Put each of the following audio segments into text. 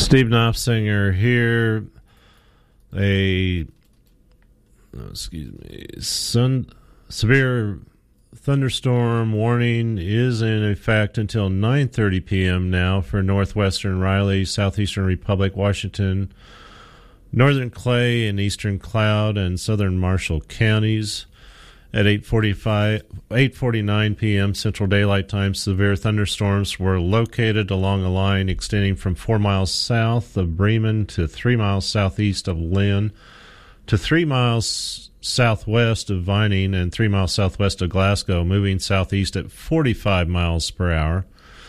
Steve Knopfsinger here. Severe thunderstorm warning is in effect until 9:30 p.m. now for northwestern Riley, southeastern Republic, Washington, northern Clay, and eastern Cloud, and southern Marshall counties. At 8:49 p.m. Central Daylight Time, severe thunderstorms were located along a line extending from 4 miles south of Bremen to 3 miles southeast of Lynn to 3 miles southwest of Vining and 3 miles southwest of Glasgow, moving southeast at 45 miles per hour.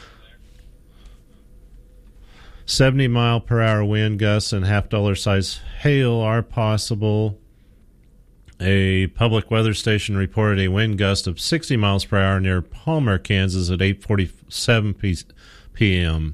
70-mile-per-hour wind gusts and half-dollar-size hail are possible. A public weather station reported a wind gust of 60 miles per hour near Palmer, Kansas at 8:47 p.m.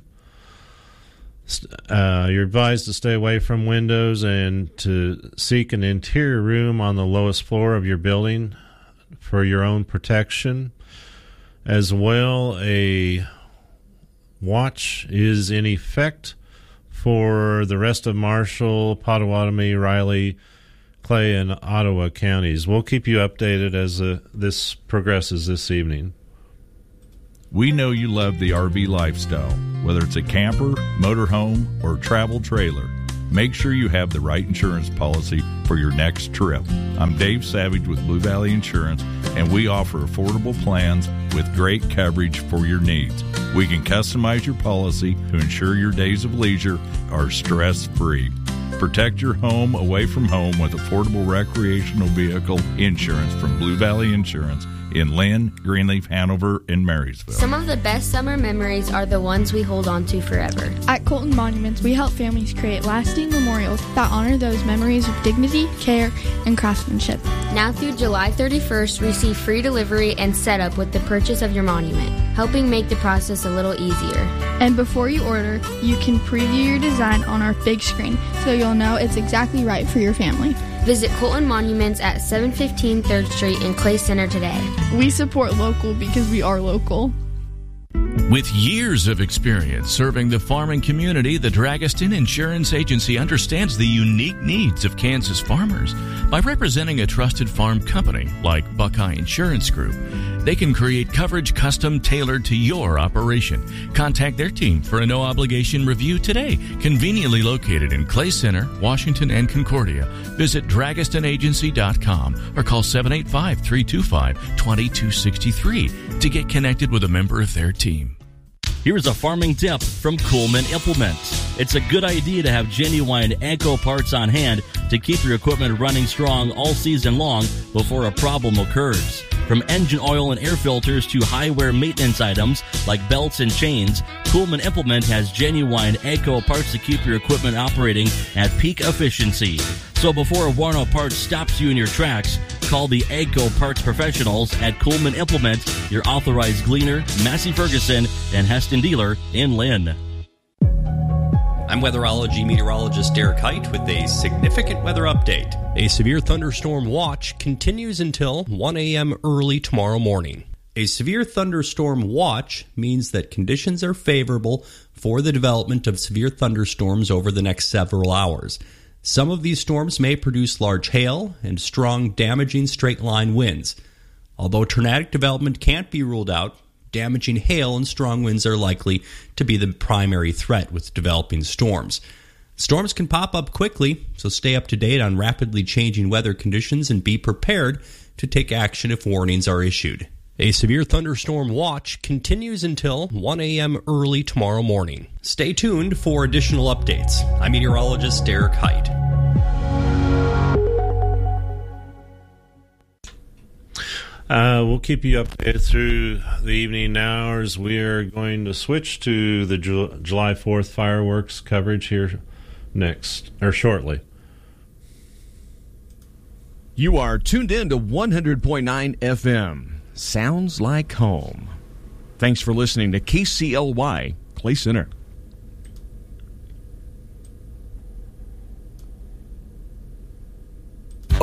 You're advised to stay away from windows and to seek an interior room on the lowest floor of your building for your own protection. As well, a watch is in effect for the rest of Marshall, Potawatomi, Riley, Clay, and Ottawa counties. We'll keep you updated as this progresses this evening. We know you love the RV lifestyle, whether it's a camper, motorhome, or travel trailer. Make sure you have the right insurance policy for your next trip. I'm Dave Savage with Blue Valley Insurance, and we offer affordable plans with great coverage for your needs. We can customize your policy to ensure your days of leisure are stress-free. Protect your home away from home with affordable recreational vehicle insurance from Blue Valley Insurance in Lynn, Greenleaf, Hanover, and Marysville. Some of the best summer memories are the ones we hold on to forever. At Colton Monuments, we help families create lasting memorials that honor those memories with dignity, care, and craftsmanship. Now through July 31st, receive free delivery and setup with the purchase of your monument, helping make the process a little easier. And before you order, you can preview your design on our big screen so you'll know it's exactly right for your family. Visit Colton Monuments at 715 3rd Street in Clay Center today. We support local because we are local. With years of experience serving the farming community, the Dragaston Insurance Agency understands the unique needs of Kansas farmers. By representing a trusted farm company like Buckeye Insurance Group, they can create coverage custom tailored to your operation. Contact their team for a no-obligation review today. Conveniently located in Clay Center, Washington, and Concordia. Visit DragastonAgency.com or call 785-325-2263 to get connected with a member of their team. Here's a farming tip from Coleman Implements. It's a good idea to have genuine AGCO parts on hand to keep your equipment running strong all season long before a problem occurs. From engine oil and air filters to high-wear maintenance items like belts and chains, Coleman Implement has genuine AGCO parts to keep your equipment operating at peak efficiency. So before a worn-out part stops you in your tracks, call the AGCO parts professionals at Coleman Implement, your authorized Gleaner, Massey Ferguson, and Heston dealer in Lynn. I'm weatherology meteorologist Derek Height with a significant weather update. A severe thunderstorm watch continues until 1 a.m. early tomorrow morning. A severe thunderstorm watch means that conditions are favorable for the development of severe thunderstorms over the next several hours. Some of these storms may produce large hail and strong, damaging straight-line winds. Although tornadic development can't be ruled out, damaging hail and strong winds are likely to be the primary threat with developing storms. Storms can pop up quickly, so stay up to date on rapidly changing weather conditions and be prepared to take action if warnings are issued. A severe thunderstorm watch continues until 1 a.m. early tomorrow morning. Stay tuned for additional updates. I'm meteorologist Derek Height. We'll keep you updated through the evening hours. We are going to switch to the July 4th fireworks coverage here shortly. You are tuned in to 100.9 FM. Sounds like home. Thanks for listening to KCLY Clay Center.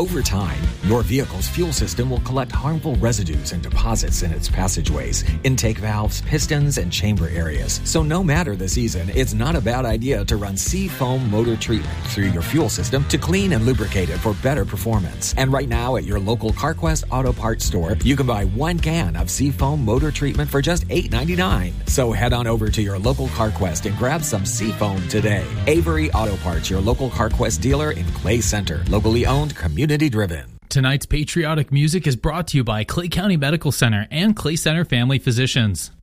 Over time, your vehicle's fuel system will collect harmful residues and deposits in its passageways, intake valves, pistons, and chamber areas. So no matter the season, it's not a bad idea to run Seafoam motor treatment through your fuel system to clean and lubricate it for better performance. And right now at your local CarQuest Auto Parts store, you can buy 1 can of Seafoam motor treatment for just $8.99. So head on over to your local CarQuest and grab some Seafoam today. Avery Auto Parts, your local CarQuest dealer in Clay Center. Locally owned, community driven. Tonight's patriotic music is brought to you by Clay County Medical Center and Clay Center Family Physicians.